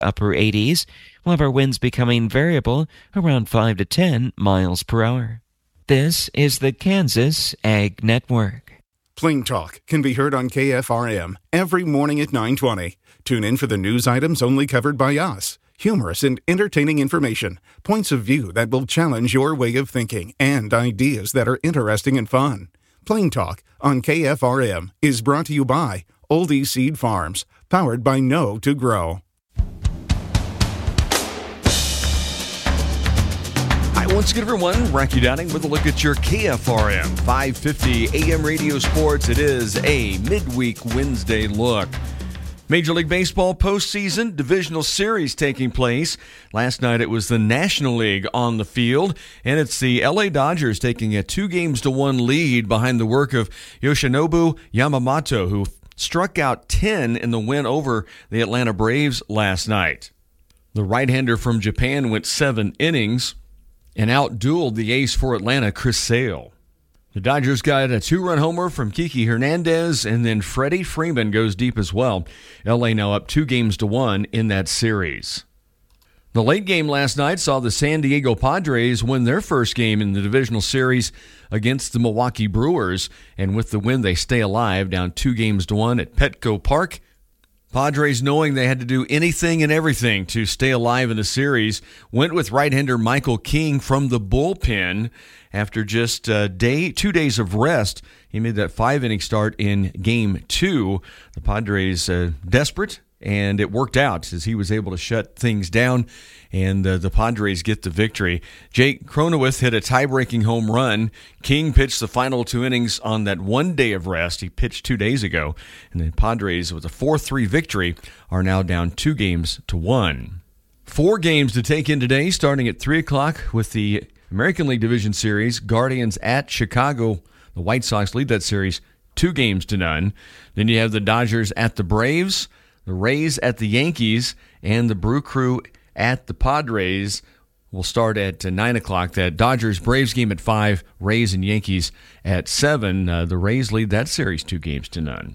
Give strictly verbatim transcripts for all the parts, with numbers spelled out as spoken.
upper eighties. We'll have our winds becoming variable around five to ten miles per hour. This is the Kansas Ag Network. Plain Talk can be heard on K F R M every morning at nine twenty. Tune in for the news items only covered by us. Humorous and entertaining information, points of view that will challenge your way of thinking, and ideas that are interesting and fun. Plain Talk on K F R M is brought to you by Oldie Seed Farms, powered by Know to Grow. Hi, once again, everyone. Rocky Downing with a look at your K F R M five fifty A M Radio Sports. It is a midweek Wednesday look. Major League Baseball postseason divisional series taking place. Last night it was the National League on the field, and it's the L A Dodgers taking a two games to one lead behind the work of Yoshinobu Yamamoto, who struck out ten in the win over the Atlanta Braves last night. The right-hander from Japan went seven innings and outdueled the ace for Atlanta, Chris Sale. The Dodgers got a two-run homer from Kiki Hernandez, and then Freddie Freeman goes deep as well. L A now up two games to one in that series. The late game last night saw the San Diego Padres win their first game in the divisional series against the Milwaukee Brewers, and with the win they stay alive, down two games to one at Petco Park. Padres, knowing they had to do anything and everything to stay alive in the series, went with right-hander Michael King from the bullpen. After just a day, two days of rest, he made that five-inning start in Game two. The Padres uh, desperate, and it worked out as he was able to shut things down, and uh, the Padres get the victory. Jake Cronenworth hit a tie-breaking home run. King pitched the final two innings on that one day of rest. He pitched two days ago, and the Padres, with a four three victory, are now down two games to one. Four games to take in today, starting at three o'clock with the American League Division Series. Guardians at Chicago. The White Sox lead that series two games to none. Then you have the Dodgers at the Braves, the Rays at the Yankees, and the Brew Crew at the Padres. Will start at nine o'clock. That Dodgers-Braves game at five, Rays and Yankees at seven. Uh, the Rays lead that series two games to none.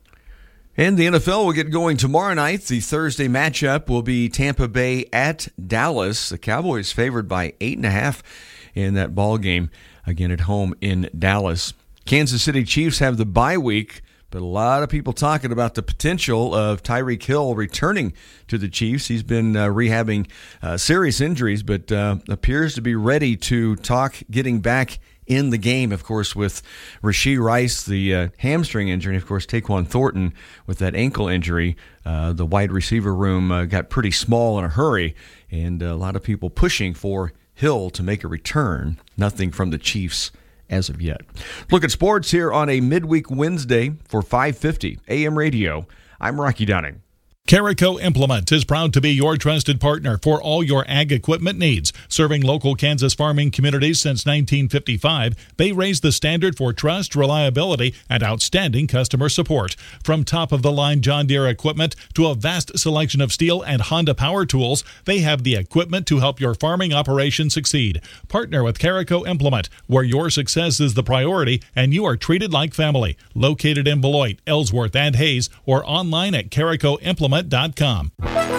And the N F L will get going tomorrow night. The Thursday matchup will be Tampa Bay at Dallas. The Cowboys favored by eight and a half in that ball game, again at home in Dallas. Kansas City Chiefs have the bye week, but a lot of people talking about the potential of Tyreek Hill returning to the Chiefs. He's been uh, rehabbing uh, serious injuries, but uh, appears to be ready to talk getting back in the game, of course, with Rashee Rice, the uh, hamstring injury, and, of course, Taquan Thornton with that ankle injury. Uh, the wide receiver room uh, got pretty small in a hurry, and a lot of people pushing for Hill to make a return. Nothing from the Chiefs as of yet. Look at sports here on a midweek Wednesday for five fifty A M Radio. I'm Rocky Downing. Carico Implement is proud to be your trusted partner for all your ag equipment needs. Serving local Kansas farming communities since nineteen fifty-five, they raise the standard for trust, reliability, and outstanding customer support. From top-of-the-line John Deere equipment to a vast selection of Steel and Honda power tools, they have the equipment to help your farming operation succeed. Partner with Carico Implement, where your success is the priority and you are treated like family. Located in Beloit, Ellsworth, and Hayes, or online at carico implement dot com.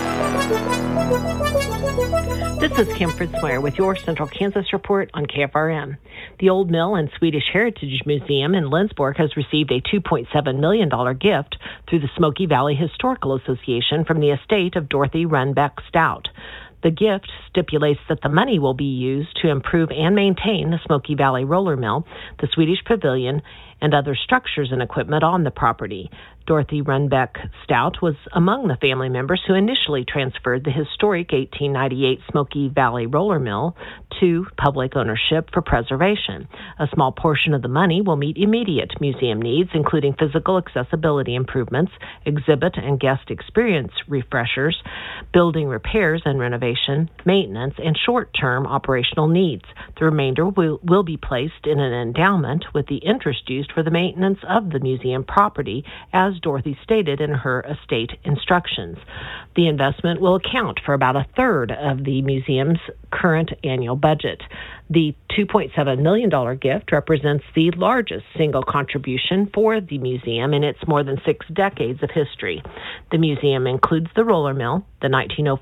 This is Kim Fritzmeyer with your Central Kansas Report on K F R M. The Old Mill and Swedish Heritage Museum in Lindsborg has received a two point seven million dollars gift through the Smoky Valley Historical Association from the estate of Dorothy Runbeck Stout. The gift stipulates that the money will be used to improve and maintain the Smoky Valley Roller Mill, the Swedish Pavilion, and other structures and equipment on the property. Dorothy Runbeck Stout was among the family members who initially transferred the historic eighteen ninety-eight Smoky Valley Roller Mill to public ownership for preservation. A small portion of the money will meet immediate museum needs, including physical accessibility improvements, exhibit and guest experience refreshers, building repairs and renovation, maintenance, and short-term operational needs. The remainder will, will be placed in an endowment with the interest used for the maintenance of the museum property as as Dorothy stated in her estate instructions. The investment will account for about a third of the museum's current annual budget. The two point seven million dollars gift represents the largest single contribution for the museum in its more than six decades of history. The museum includes the roller mill, the nineteen oh